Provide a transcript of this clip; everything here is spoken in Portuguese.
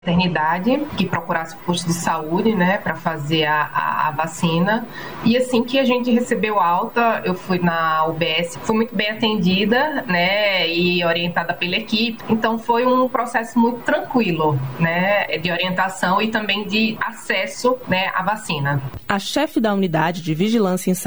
maternidade que procurasse o posto de saúde, né, para fazer a vacina. E assim que a gente recebeu alta, eu fui na UBS, fui muito bem atendida, né, e orientada pela equipe. Então foi um processo muito tranquilo, né, de orientação e também de acesso, né, à vacina. A chefe da unidade de vigilância em